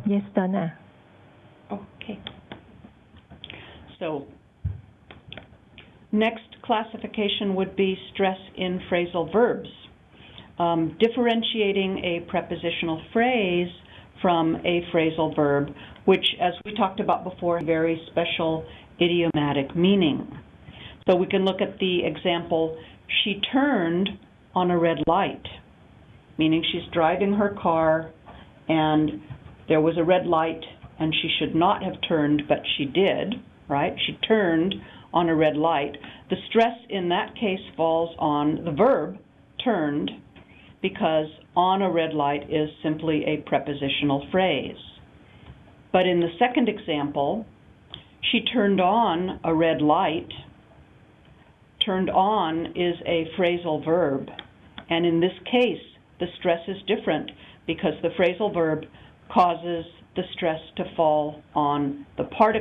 Yes, Donna. Okay. So, next classification would be stress in phrasal verbs. Differentiating a prepositional phrase from a phrasal verb, which, as we talked about before, has very special idiomatic meaning. So we can look at the example, she turned on a red light, meaning she's driving her car and there was a red light and she should not have turned, but she did, right? She turned on a red light. The stress in that case falls on the verb turned, because on a red light is simply a prepositional phrase. But in the second example, she turned on a red light. Turned on is a phrasal verb, and in this case, the stress is different because the phrasal verb causes the stress to fall on the particle